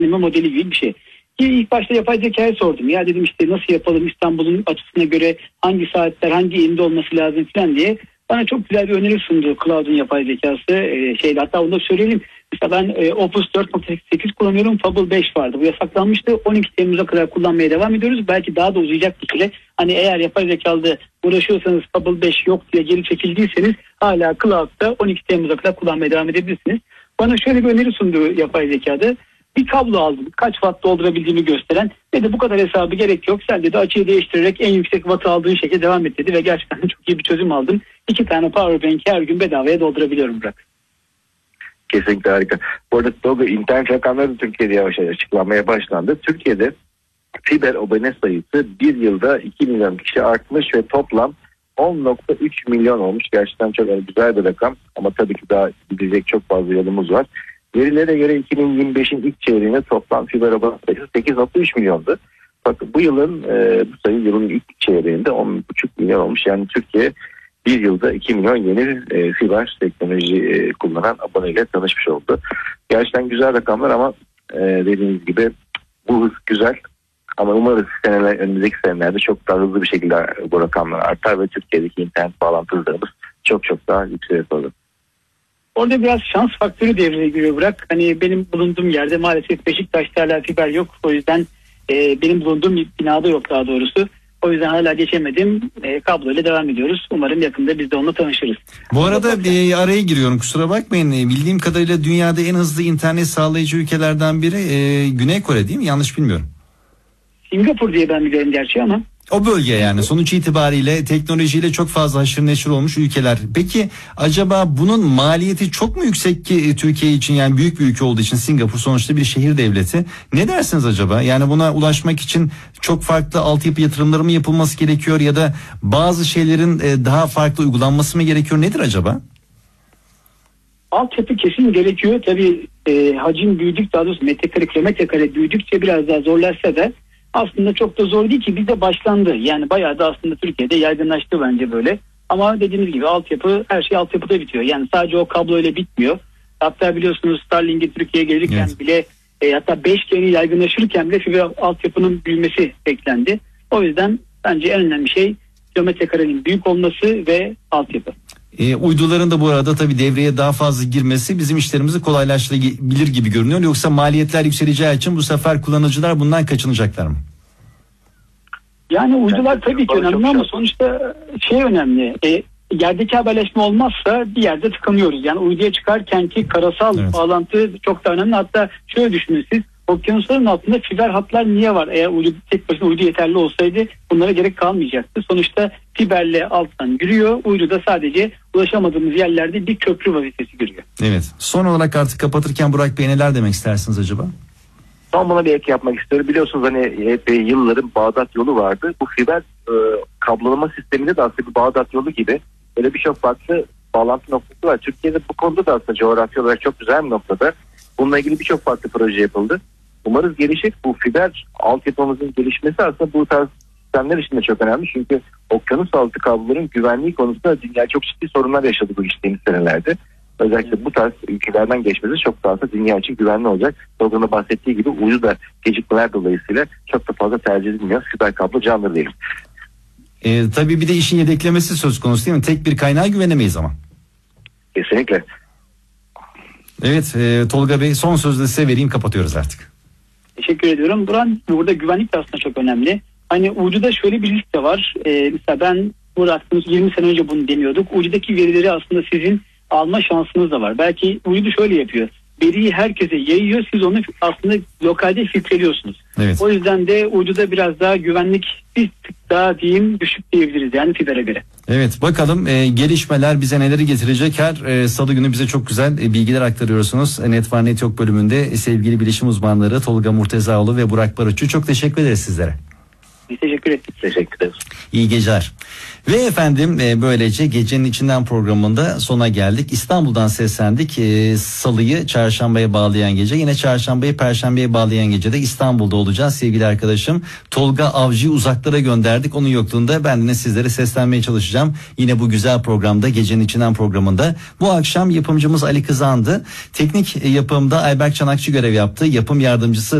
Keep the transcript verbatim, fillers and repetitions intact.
beslenme modeli gibi bir şey. Ki ilk başta yapay zekaya sordum. Ya dedim işte nasıl yapalım, İstanbul'un açısına göre hangi saatler hangi ilde olması lazım falan diye. Bana çok güzel bir öneri sundu Cloud'un yapay zekası. Ee, şeyde, hatta onu da söyleyelim. Mesela ben e, Opus dört nokta sekiz kullanıyorum. Fable beş vardı. Bu yasaklanmıştı. on iki Temmuz'a kadar kullanmaya devam ediyoruz. Belki daha da uzayacak bir süre. Hani eğer yapay zekalı uğraşıyorsanız, Fable beş yok diye geri çekildiyseniz hala Cloud'da on iki Temmuz'a kadar kullanmaya devam edebilirsiniz. Bana şöyle bir öneri sundu yapay zekada. Bir kablo aldım. Kaç watt doldurabildiğimi gösteren. Dedi bu kadar hesabı gerek yok. Sen dedi açıyı değiştirerek en yüksek watt aldığın şekilde devam et dedi. Ve gerçekten çok iyi bir çözüm aldım. İki tane powerbank'i her gün bedavaya doldurabiliyorum Burak. Kesinlikle harika. Bu arada Tolga, internet rakamları da Türkiye'de yavaş yavaş açıklanmaya başlandı. Türkiye'de fiber abone sayısı bir yılda iki milyon kişi artmış ve toplam on nokta üç milyon olmuş. Gerçekten çok yani güzel bir rakam ama tabii ki daha gidecek çok fazla yolumuz var. Verilere göre iki bin yirmi beşin ilk çeyreğinde toplam fiber abone sayısı sekiz nokta üç milyondu. Fakat bu yılın e, bu sayı yılın ilk çeyreğinde on buçuk milyon olmuş. Yani Türkiye bir yılda iki milyon yeni e, fiber teknoloji e, kullanan aboneyle tanışmış oldu. Gerçekten güzel rakamlar ama e, dediğiniz gibi bu hız güzel. Ama umarız seneler, önümüzdeki senelerde çok daha hızlı bir şekilde bu rakamlar artar ve Türkiye'deki internet bağlantı hızlarımız çok çok daha yüksek olur. Orada biraz şans faktörü devreye giriyor Burak. Hani benim bulunduğum yerde maalesef Beşiktaş'ta hala fiber yok. O yüzden e, benim bulunduğum binada yok daha doğrusu. O yüzden hala geçemedim. E, kabloyla devam ediyoruz. Umarım yakında biz de onunla tanışırız. Bu arada e, araya giriyorum, kusura bakmayın. E, bildiğim kadarıyla dünyada en hızlı internet sağlayıcı ülkelerden biri e, Güney Kore değil mi? Yanlış bilmiyorum. Singapur diye ben biliyorum gerçi ama. O bölge yani sonuç itibariyle teknolojiyle çok fazla haşır neşir olmuş ülkeler. Peki acaba bunun maliyeti çok mu yüksek ki Türkiye için, yani büyük bir ülke olduğu için? Singapur sonuçta bir şehir devleti. Ne dersiniz acaba? Yani buna ulaşmak için çok farklı altyapı yatırımları mı yapılması gerekiyor ya da bazı şeylerin daha farklı uygulanması mı gerekiyor? Nedir acaba? Altyapı kesin gerekiyor. Tabii e, hacim büyüdük, daha doğrusu metrekare kilometre kare büyüdükçe biraz daha zorlaşsa da aslında çok da zor değil ki, bizde başlandı. Yani bayağı da aslında Türkiye'de yaygınlaştı bence böyle. Ama dediğimiz gibi altyapı, her şey altyapıda bitiyor. Yani sadece o kablo ile bitmiyor. Hatta biliyorsunuz Starlink'i Türkiye'ye gelirken evet. bile e, hatta beş G'nin yaygınlaşırken bile fiber altyapının büyümesi beklendi. O yüzden bence en önemli şey kilometre karenin büyük olması ve altyapı. E, uyduların da bu arada tabii devreye daha fazla girmesi bizim işlerimizi kolaylaştırabilir gibi görünüyor. Yoksa maliyetler yükseleceği için bu sefer kullanıcılar bundan kaçınacaklar mı? Yani uydular tabii ki önemli ama sonuçta şey önemli. E, yerdeki haberleşme olmazsa bir yerde tıkanıyoruz. Yani uyduya çıkarken ki karasal evet. bağlantı çok da önemli. Hatta şöyle düşünün siz. Okyanusların altında fiber hatlar niye var? Eğer uydu, tek başına uydu yeterli olsaydı bunlara gerek kalmayacaktı. Sonuçta fiberle alttan yürüyor. Uydu da sadece ulaşamadığımız yerlerde bir köprü vazifesi görüyor. Evet. Son olarak artık kapatırken Burak Bey neler demek istersiniz acaba? Son buna bir ek yapmak istiyorum. Biliyorsunuz hani epey yılların Bağdat yolu vardı. Bu fiber e, kablolama sisteminde de aslında bir Bağdat yolu gibi böyle birçok farklı bağlantı noktası var. Türkiye'de bu konuda da aslında coğrafya olarak çok güzel bir noktada. Bununla ilgili birçok farklı proje yapıldı. Umarız gelişir. Bu fiber altyapımızın gelişmesi aslında bu tarz sistemler için de çok önemli. Çünkü okyanus altı kabloların güvenliği konusunda dünya çok ciddi sorunlar yaşadı bu geçtiğimiz senelerde. Özellikle bu tarz ülkelerden geçmesi çok daha fazla dünya için güvenli olacak. Tolga'nın bahsettiği gibi uydu da gecikmeler dolayısıyla çok da fazla tercih edilmiyor. Fiber kablo canlı diyelim. E, tabii bir de işin yedeklemesi söz konusu değil mi? Tek bir kaynağa güvenemeyiz ama. Kesinlikle. Evet e, Tolga Bey, son sözü de size vereyim, kapatıyoruz artık. Teşekkür ediyorum. Buran, burada güvenlik de aslında çok önemli. Hani uyduda şöyle bir risk de var. Ee, mesela ben burada aklımız yirmi sene önce bunu deniyorduk. Uydudaki verileri aslında sizin alma şansınız da var. Belki uydu şöyle yapıyor. Veriyi herkese yayıyor. Siz onu aslında lokalde filtreliyorsunuz. Evet. O yüzden de uyduda biraz daha güvenlik bir tık daha diyeyim düşük diyebiliriz. Yani fibere göre. Evet, bakalım e, gelişmeler bize neleri getirecek. Her e, salı günü bize çok güzel e, bilgiler aktarıyorsunuz. Net var net yok bölümünde e, sevgili bilişim uzmanları Tolga Murtezaoğlu ve Burak Barutçu, çok teşekkür ederiz sizlere. Teşekkür ederim. Teşekkür ederiz. İyi geceler. Ve efendim e, böylece Gecenin İçinden programında sona geldik. İstanbul'dan seslendik. E, Salıyı çarşambaya bağlayan gece, yine çarşambayı perşembeye bağlayan gece de İstanbul'da olacağız sevgili arkadaşım. Tolga Avcı'yı uzaklara gönderdik. Onun yokluğunda ben de sizlere seslenmeye çalışacağım. Yine bu güzel programda, Gecenin İçinden programında. Bu akşam yapımcımız Ali Kızan'dı. Teknik yapımda Ayberk Çanakçı görev yaptı. Yapım yardımcısı